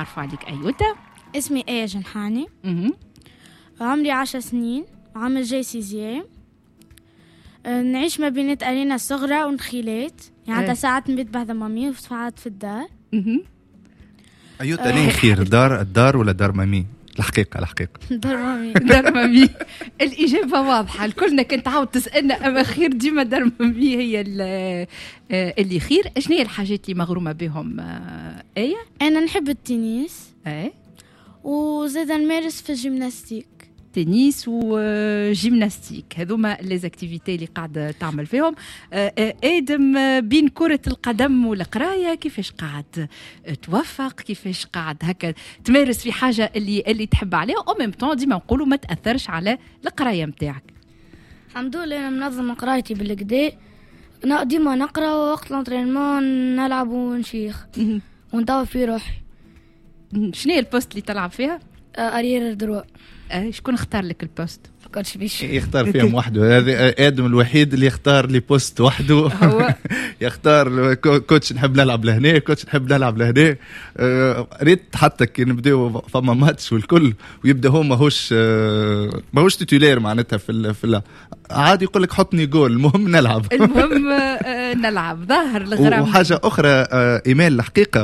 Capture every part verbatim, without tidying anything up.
نتعرفوا عليك أيوتا. اسمي آية جنحاني. اها عمري عشر سنين، عامل جي سيزيام. نعيش ما بين أرينا الصغرى ونخيلات، يعني إيه. ساعات نبيت بعد مامي وساعات في الدار. اها أيوة تاني خير، دار الدار ولا دار مامي؟ الحقيقة الحقيقة دار مامي. دار مامي. الإجابة واضحة، الكلنا كنت عاود تسألنا أما خير ديما دار مامي هي اللي خير. شنو هي الحاجات اللي مغرومة بهم آية؟ أنا نحب التنس ايه وزيدا نمارس في الجيمناستيك. تنس وجيمناستيك، هذوما ليزاكتيفيتي اللي قاعد تعمل فيهم. آدم، بين كرة القدم والقراية كيفاش قاعد توفق؟ كيفاش قاعد هكا تمارس في حاجة اللي اللي تحب عليها او ميم طون ديما نقولوا ما تأثرش على القراية متاعك؟ الحمد لله انا منظم قرايتي بالكدا، ديما نقرا وقت الانترينمون نلعب ونشيخ ونطور في روحي. شنو هي البوست اللي تلعب فيها؟ ارير دروا. آه شكون اختار لك البوست؟ فكرتش بيش يختار فيهم وحده، هذا آدم الوحيد اللي يختار لي بوست وحده. هو يختار كوتش نحب نلعب لهنا، كوتش نحب نلعب لهنا. آه ريت حتى كي نبداو فما ماتش والكل ويبدا هو ماهوش آه ماهوش تيتولير معناتها في ال في ال عادي يقول لك حطني جول، المهم نلعب. المهم آه نلعب. ظاهر الغرام. وحاجه اخرى آه ايمان الحقيقه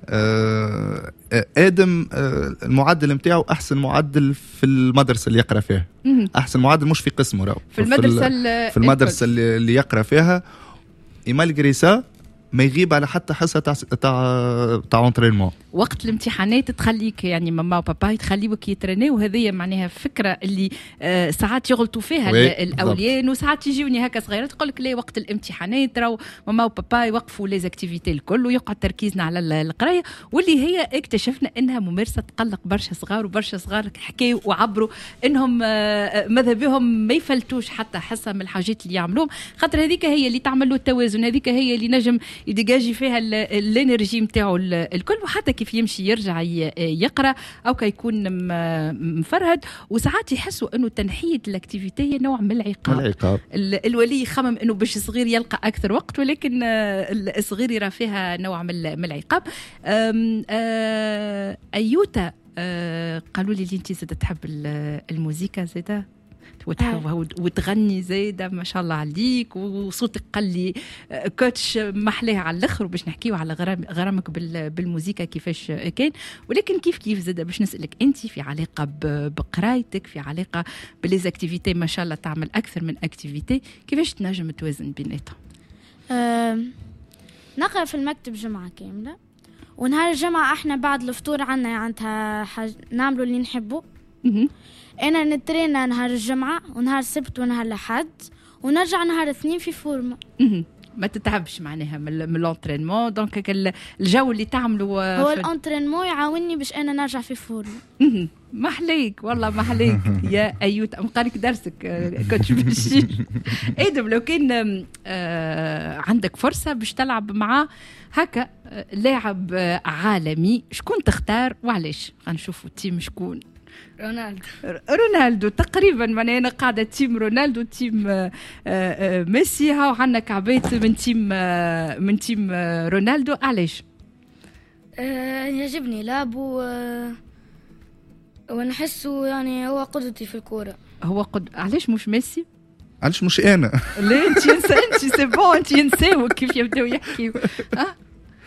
آه آدم آه المعدل متاعه أحسن معدل في المدرسة اللي يقرأ فيها. أحسن معدل مش في قسمه راهو في المدرسة في المدرسة اللي, اللي يقرأ فيها. إيمالغريسا ما يغيب على حتى حصة تاع تاع تاع انترينمون. وقت الامتحانات تخليك يعني ماما وبابا يتخليوك يترينيو، وهذه معناها فكرة اللي آه ساعات يغلطوا فيها الأولياء، وساعات يجيوني هكا صغيرة تقول لك ليه وقت الامتحانات راهو ماما وبابا يوقفوا لي زاكتيفيتي الكل ويقعد تركيزنا على القراية، واللي هي اكتشفنا انها ممارسة تقلق برشا صغار، وبرشا صغار حكاوا وعبروا انهم آه ماذا بهم ما يفلتوش حتى حصة من الحاجات اللي يعملوهم، خاطر هذيك هي اللي تعمل له التوازن، هذيك هي اللي نجم يدجاجي فيها الانرجي نتاعو الكل، وحتى كيف يمشي يرجع يقرا او كيكون مفرهد. وساعات يحسوا انه تنحيه الاكتيفيتي هي نوع من العقاب. العقاب الولي يخمم انه باش صغير يلقى اكثر وقت، ولكن الصغير يرى فيها نوع من العقاب. ايوتا، قالوا لي انت زاد تحب الموسيقى زاده وتغني زايدة ما شاء الله عليك، وصوتك قال لي كوتش محلاه على الاخر، وباش نحكيو على غرامك بالموسيقى كيفاش كان. ولكن كيف كيف زاده باش نسألك انت في علاقة بقرايتك، في علاقة بالليزاكتيفيتي ما شاء الله تعمل اكثر من اكتيفيتي، كيفاش تنجم توازن بيناتهم؟ أه نقرأ في المكتب جمعة كاملة، ونهار الجمعة احنا بعد الفطور عنا عندها حاج... نعملوا اللي نحبه. أنا نترينا نهار الجمعة ونهار السبت ونهار الأحد، ونرجع نهار الاثنين في فورمة. ما تتعبش معناها من الانترينمون، دونك الجو اللي تعملوا هو الانترينمون يعاونني باش أنا نرجع في فورمة. ما حليك والله ما حليك يا أيوت، أمقارك درسك كنت باش آدم لو كان آه عندك فرصة باش تلعب معاه هكا لاعب عالمي، شكون تختار وعلاش؟ غنشوفوا التيم شكون. رونالدو. رونالدو تقريبا، معناها انا قاعده تيم رونالدو تيم آآ آآ ميسي، هاو عندنا كعبيت من تيم من تيم رونالدو. علاش؟ أه يعجبني لعبه ونحسه يعني هو قدوتي في الكوره. هو قد علاش مش ميسي؟ علاش مش انا؟ ليه انت انسى انت سي بون انت ينساو كيف يبداو يحكيوا. ها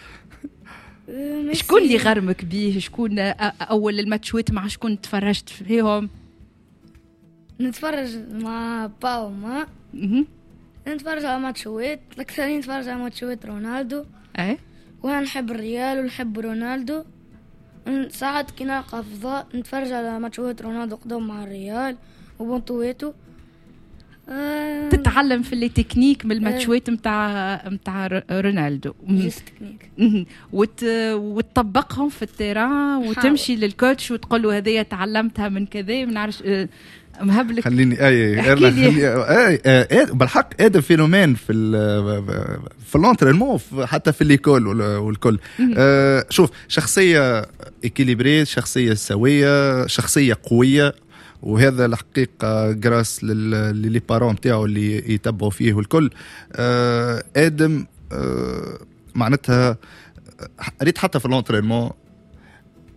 شكون اللي غرمك بيه؟ شكون اول الماتشوات مع شكون تفرجت فيهم؟ نتفرج مع با وما نتفرج على ماتشوات، الاكثرين نتفرج على ماتشوات رونالدو. ايه وانا نحب الريال ونحب رونالدو. ساعات كي نلقى فضاء نتفرج على ماتشوات رونالدو قدام مع الريال وبنطويتو. أه تتعلم في اللي تكنيك من الماتشوات نتاع نتاع رونالدو، جست تكنيك، وت... وتطبقهم في التيران وتمشي للكوتش وتقول له هذه تعلمتها من كذا ما نعرفش مهبلك. خليني اي اي اي بالحق ادم فينومين في في الانترينمون حتى في ليكول والكل. آه شوف، شخصيه اكيليبري، شخصيه سويه، شخصيه قويه، وهذا الحقيقة جراس للي بارون تاعو اللي يتبعوا فيه والكل. آه آدم آه معناتها ريت حتى في الانترينمون